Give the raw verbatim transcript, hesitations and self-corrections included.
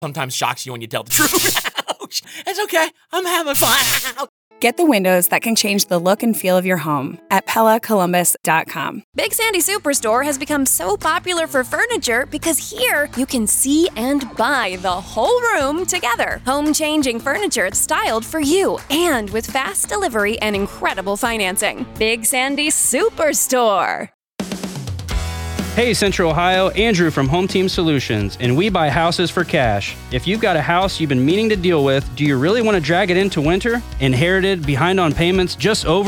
sometimes shocks you when you tell the truth. It's okay. I'm having fun. Get the windows that can change the look and feel of your home at Pella Columbus dot com. Big Sandy Superstore has become so popular for furniture because here you can see and buy the whole room together. Home-changing furniture styled for you and with fast delivery and incredible financing. Big Sandy Superstore. Hey Central Ohio, Andrew from Home Team Solutions, and we buy houses for cash. If you've got a house you've been meaning to deal with, do you really want to drag it into winter? Inherited, behind on payments, just over